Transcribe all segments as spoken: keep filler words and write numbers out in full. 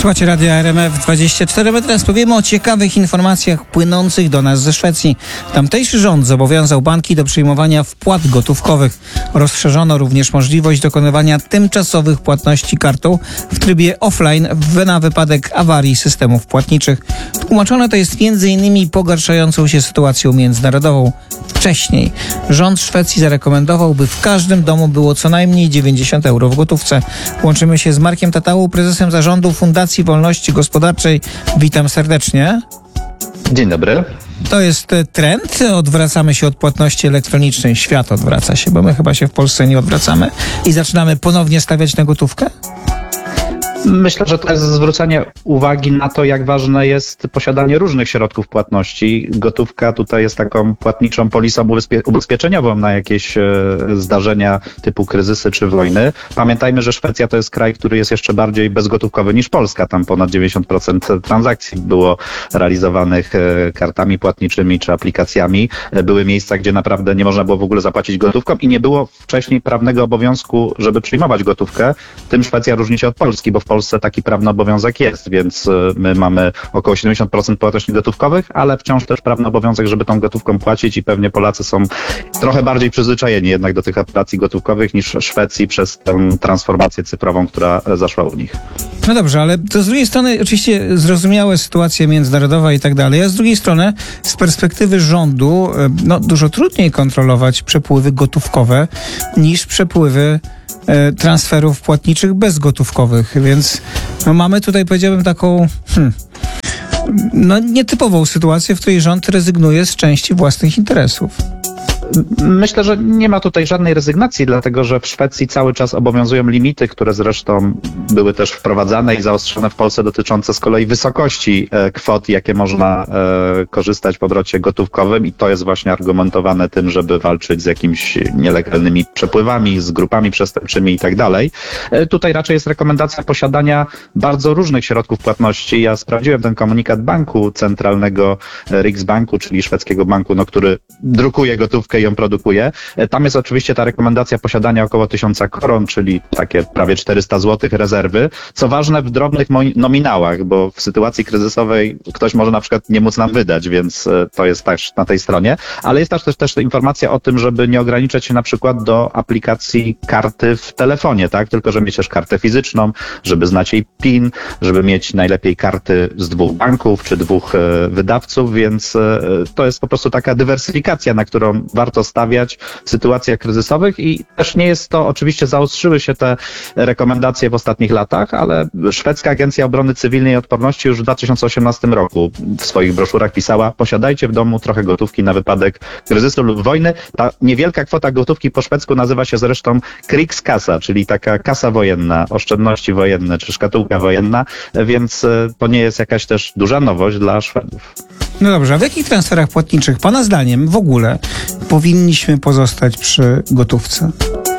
Słuchajcie Radia R M F dwadzieścia cztery. My teraz powiemy o ciekawych informacjach płynących do nas ze Szwecji. Tamtejszy rząd zobowiązał banki do przyjmowania wpłat gotówkowych. Rozszerzono również możliwość dokonywania tymczasowych płatności kartą w trybie offline na wypadek awarii systemów płatniczych. Tłumaczone to jest między innymi pogarszającą się sytuacją międzynarodową. Wcześniej rząd Szwecji zarekomendował, by w każdym domu było co najmniej dziewięćdziesiąt euro w gotówce. Łączymy się z Markiem Tatałą, prezesem zarządu Fundacji Wolności Gospodarczej. Witam serdecznie. Dzień dobry. To jest trend. Odwracamy się od płatności elektronicznej. Świat odwraca się, bo my chyba się w Polsce nie odwracamy i zaczynamy ponownie stawiać na gotówkę? Myślę, że to jest zwrócenie uwagi na to, jak ważne jest posiadanie różnych środków płatności. Gotówka tutaj jest taką płatniczą polisą ubezpie- ubezpieczeniową na jakieś e, zdarzenia typu kryzysy czy wojny. Pamiętajmy, że Szwecja to jest kraj, który jest jeszcze bardziej bezgotówkowy niż Polska. Tam ponad dziewięćdziesiąt procent transakcji było realizowanych e, kartami płatniczymi czy aplikacjami. E, były miejsca, gdzie naprawdę nie można było w ogóle zapłacić gotówką i nie było wcześniej prawnego obowiązku, żeby przyjmować gotówkę. Tym Szwecja różni się od Polski, bo w W Polsce taki prawny obowiązek jest, więc my mamy około siedemdziesiąt procent płatności gotówkowych, ale wciąż też prawny obowiązek, żeby tą gotówką płacić i pewnie Polacy są trochę bardziej przyzwyczajeni jednak do tych operacji gotówkowych niż Szwecji przez tę transformację cyfrową, która zaszła u nich. No dobrze, ale to z drugiej strony oczywiście zrozumiałe sytuacja międzynarodowa i tak dalej, a z drugiej strony z perspektywy rządu no, dużo trudniej kontrolować przepływy gotówkowe niż przepływy transferów płatniczych bezgotówkowych, więc no mamy tutaj, powiedziałbym, taką hmm, no nietypową sytuację, w której rząd rezygnuje z części własnych interesów. Myślę, że nie ma tutaj żadnej rezygnacji, dlatego że w Szwecji cały czas obowiązują limity, które zresztą były też wprowadzane i zaostrzone w Polsce, dotyczące z kolei wysokości e, kwot, jakie można e, korzystać w obrocie gotówkowym i to jest właśnie argumentowane tym, żeby walczyć z jakimiś nielegalnymi przepływami, z grupami przestępczymi i tak dalej. E, tutaj raczej jest rekomendacja posiadania bardzo różnych środków płatności. Ja sprawdziłem ten komunikat banku centralnego e, Riksbanku, czyli szwedzkiego banku, no, który drukuje gotówkę i ją produkuje. Tam jest oczywiście ta rekomendacja posiadania około tysiąca koron, czyli takie prawie czterysta złotych rezerwy. Co ważne, w drobnych nominałach, bo w sytuacji kryzysowej ktoś może na przykład nie móc nam wydać, więc to jest też na tej stronie. Ale jest też, też, też informacja o tym, żeby nie ograniczać się na przykład do aplikacji karty w telefonie, tak? Tylko, żeby mieć też kartę fizyczną, żeby znać jej PIN, żeby mieć najlepiej karty z dwóch banków czy dwóch e, wydawców, więc e, to jest po prostu taka dywersyfikacja, na którą warto stawiać w sytuacjach kryzysowych i też nie jest to, oczywiście zaostrzyły się te rekomendacje w ostatnich latach, ale Szwedzka Agencja Obrony Cywilnej i Odporności już w dwa tysiące osiemnastym roku w swoich broszurach pisała: posiadajcie w domu trochę gotówki na wypadek kryzysu lub wojny. Ta niewielka kwota gotówki po szwedzku nazywa się zresztą Krigskassa, czyli taka kasa wojenna, oszczędności wojenne czy szkatułka wojenna, więc to nie jest jakaś też duża nowość dla Szwedów. No dobrze, a w jakich transferach płatniczych, Pana zdaniem, w ogóle powinniśmy pozostać przy gotówce?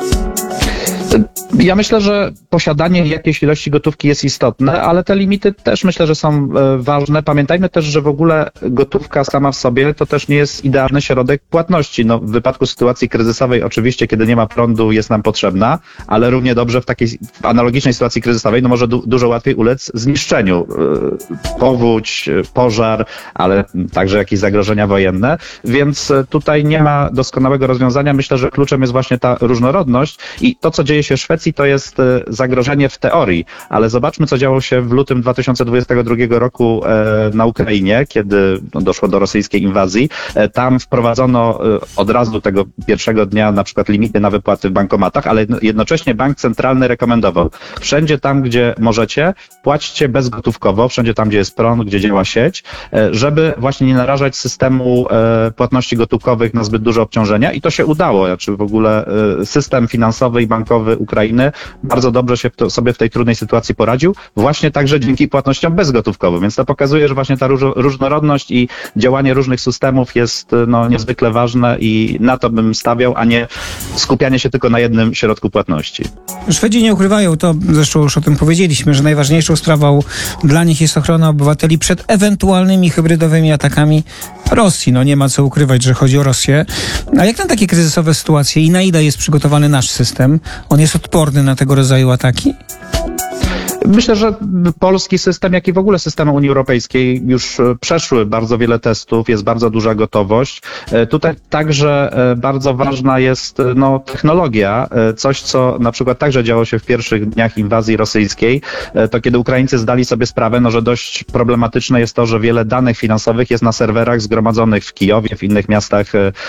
Ja myślę, że posiadanie jakiejś ilości gotówki jest istotne, ale te limity też myślę, że są ważne. Pamiętajmy też, że w ogóle gotówka sama w sobie to też nie jest idealny środek płatności. No, w wypadku sytuacji kryzysowej oczywiście, kiedy nie ma prądu, jest nam potrzebna, ale równie dobrze w takiej w analogicznej sytuacji kryzysowej no może du- dużo łatwiej ulec zniszczeniu. Powódź, pożar, ale także jakieś zagrożenia wojenne, więc tutaj nie ma doskonałego rozwiązania. Myślę, że kluczem jest właśnie ta różnorodność i to, co dzieje się w Szwecji, to jest zagrożenie w teorii, ale zobaczmy, co działo się w lutym dwa tysiące dwudziestego drugiego roku na Ukrainie, kiedy doszło do rosyjskiej inwazji. Tam wprowadzono od razu tego pierwszego dnia na przykład limity na wypłaty w bankomatach, ale jednocześnie bank centralny rekomendował: wszędzie tam, gdzie możecie, płaćcie bezgotówkowo, wszędzie tam, gdzie jest prąd, gdzie działa sieć, żeby właśnie nie narażać systemu płatności gotówkowych na zbyt duże obciążenia i to się udało. Znaczy w ogóle system finansowy i bankowy Ukrainy bardzo dobrze się to, sobie w tej trudnej sytuacji poradził, właśnie także dzięki płatnościom bezgotówkowym. Więc to pokazuje, że właśnie ta róż, różnorodność i działanie różnych systemów jest no, niezwykle ważne i na to bym stawiał, a nie skupianie się tylko na jednym środku płatności. Szwedzi nie ukrywają, to zresztą już o tym powiedzieliśmy, że najważniejszą sprawą dla nich jest ochrona obywateli przed ewentualnymi hybrydowymi atakami Rosji. No nie ma co ukrywać, że chodzi o Rosję. A jak na takie kryzysowe sytuacje i na ile jest przygotowany nasz system? On jest odporny na tego rodzaju ataki? Myślę, że polski system, jak i w ogóle systemy Unii Europejskiej już przeszły bardzo wiele testów, jest bardzo duża gotowość. Tutaj także bardzo ważna jest no, technologia, coś co na przykład także działo się w pierwszych dniach inwazji rosyjskiej, to kiedy Ukraińcy zdali sobie sprawę, no, że dość problematyczne jest to, że wiele danych finansowych jest na serwerach zgromadzonych w Kijowie, w innych miastach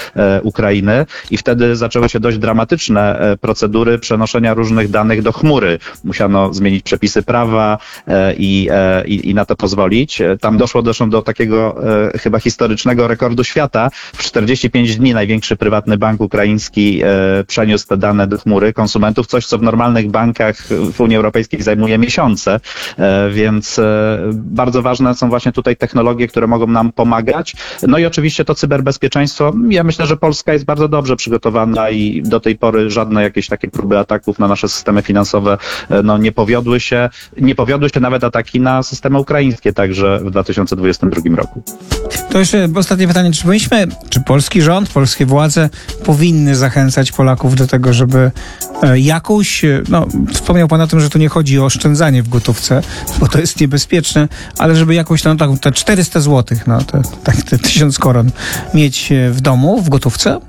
Ukrainy i wtedy zaczęły się dość dramatyczne procedury przenoszenia różnych danych do chmury. Musiano zmienić przepisy prawa i, i, i na to pozwolić. Tam doszło zresztą do takiego chyba historycznego rekordu świata. W czterdzieści pięć dni największy prywatny bank ukraiński przeniósł te dane do chmury konsumentów, coś co w normalnych bankach w Unii Europejskiej zajmuje miesiące, więc bardzo ważne są właśnie tutaj technologie, które mogą nam pomagać. No i oczywiście to cyberbezpieczeństwo. Ja myślę, że Polska jest bardzo dobrze przygotowana i do tej pory żadne jakieś takie próby ataków na nasze systemy finansowe no, nie powiodły się. Nie powiodły się nawet ataki na systemy ukraińskie także w dwa tysiące dwudziestym drugim roku. To jeszcze ostatnie pytanie. Czy powinniśmy, czy polski rząd, polskie władze powinny zachęcać Polaków do tego, żeby jakąś, no wspomniał Pan o tym, że tu nie chodzi o oszczędzanie w gotówce, bo to jest niebezpieczne, ale żeby jakąś no, tak, te czterysta złotych, no te, tak, te tysiąc koron mieć w domu w gotówce?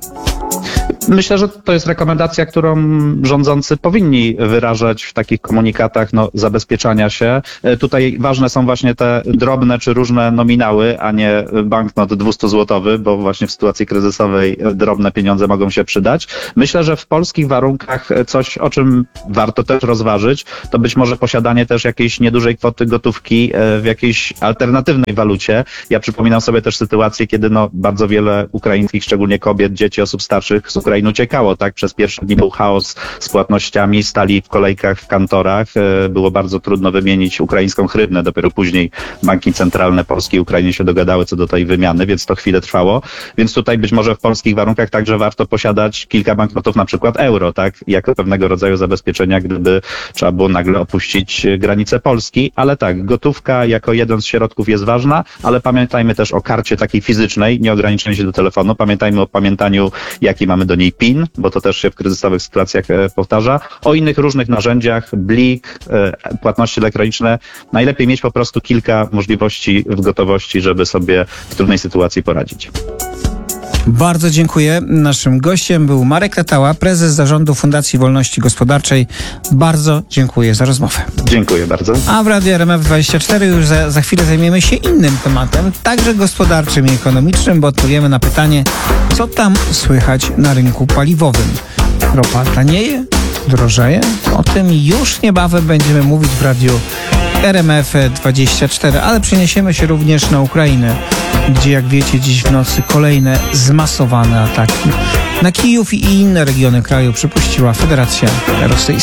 Myślę, że to jest rekomendacja, którą rządzący powinni wyrażać w takich komunikatach no, zabezpieczania się. Tutaj ważne są właśnie te drobne czy różne nominały, a nie banknot dwustozłotowy, bo właśnie w sytuacji kryzysowej drobne pieniądze mogą się przydać. Myślę, że w polskich warunkach coś, o czym warto też rozważyć, to być może posiadanie też jakiejś niedużej kwoty gotówki w jakiejś alternatywnej walucie. Ja przypominam sobie też sytuację, kiedy no, bardzo wiele ukraińskich, szczególnie kobiet, dzieci, osób starszych z Ukrainy uciekało, tak? Przez pierwsze dni był chaos z płatnościami, stali w kolejkach w kantorach, było bardzo trudno wymienić ukraińską hrywnę, dopiero później banki centralne Polski i Ukrainy się dogadały co do tej wymiany, więc to chwilę trwało, więc tutaj być może w polskich warunkach także warto posiadać kilka banknotów, na przykład euro, tak? Jako pewnego rodzaju zabezpieczenia, gdyby trzeba było nagle opuścić granice Polski, ale tak, gotówka jako jeden z środków jest ważna, ale pamiętajmy też o karcie takiej fizycznej, nie ograniczeniu się do telefonu, pamiętajmy o pamiętaniu, jaki mamy do niej PIN, bo to też się w kryzysowych sytuacjach e, powtarza. O innych różnych narzędziach, blik, e, płatności elektroniczne. Najlepiej mieć po prostu kilka możliwości w gotowości, żeby sobie w trudnej sytuacji poradzić. Bardzo dziękuję. Naszym gościem był Marek Ratała, prezes zarządu Fundacji Wolności Gospodarczej. Bardzo dziękuję za rozmowę. Dziękuję bardzo. A w Radiu R M F dwadzieścia cztery już za, za chwilę zajmiemy się innym tematem, także gospodarczym i ekonomicznym, bo odpowiemy na pytanie, co tam słychać na rynku paliwowym. Ropa tanieje? Drożeje? O tym już niebawem będziemy mówić w Radiu R M F dwadzieścia cztery, ale przeniesiemy się również na Ukrainę, gdzie jak wiecie dziś w nocy kolejne zmasowane ataki na Kijów i inne regiony kraju przypuściła Federacja Rosyjska.